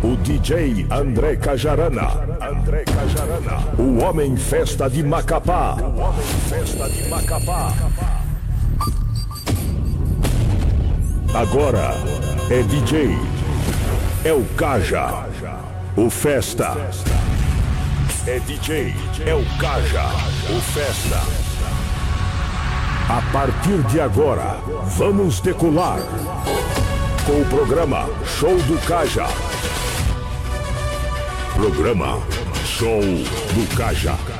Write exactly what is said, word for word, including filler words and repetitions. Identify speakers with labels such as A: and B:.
A: O D J André Cajarana. André Cajarana. O Homem Festa de Macapá. O Homem Festa de Macapá. Agora é D J. É o Caja. O Festa. É D J. É o Caja. O Festa. A partir de agora, vamos decolar com o programa Show do Caja. Programa Show do Caja.